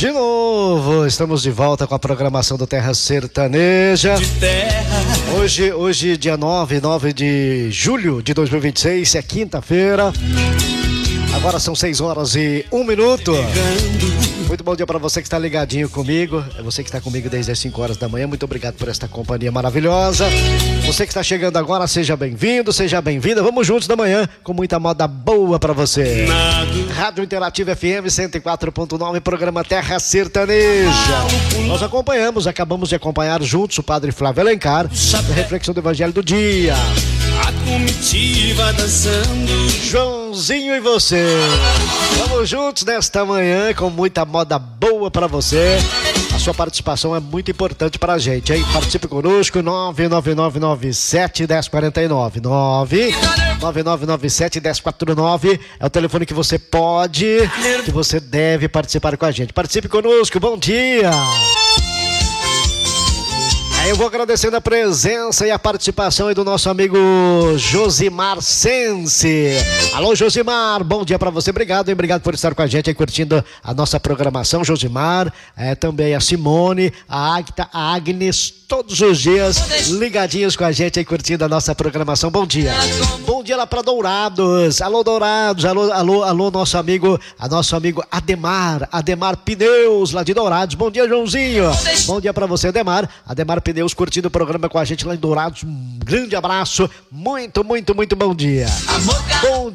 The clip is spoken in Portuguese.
De novo, estamos de volta com a programação do Terra Sertaneja. Hoje dia 9 de julho de 2026, é quinta-feira. Agora são 6h01. Muito bom dia para você que está ligadinho comigo. É você que está comigo desde as 5h da manhã. Muito obrigado por esta companhia maravilhosa. Você que está chegando agora, seja bem-vindo, seja bem-vinda. Vamos juntos da manhã com muita moda boa para você. Rádio Interativa FM 104.9, programa Terra Sertaneja. Nós acabamos de acompanhar juntos o Padre Flávio Alencar, a reflexão do Evangelho do dia. A comitiva dançando. Joãozinho e você. Vamos juntos nesta manhã com muita moda boa pra você. A sua participação é muito importante pra gente, hein? Participe conosco, 99997-1049. 99997-1049 é o telefone que você pode, que você deve participar com a gente. Participe conosco, bom dia! Eu vou agradecendo a presença e a participação aí do nosso amigo Josimar Sense. Alô, Josimar, bom dia pra você, obrigado, hein? Obrigado por estar com a gente aí curtindo a nossa programação, Josimar, também a Simone, a Agta, a Agnes, todos os dias ligadinhos com a gente aí curtindo a nossa programação. Bom dia. Bom dia lá pra Dourados. Alô, Dourados, alô, nosso amigo Ademar Pneus lá de Dourados. Bom dia, Joãozinho. Bom dia pra você, Ademar Pneus curtindo o programa com a gente lá em Dourados. Um grande abraço, muito bom dia. Bom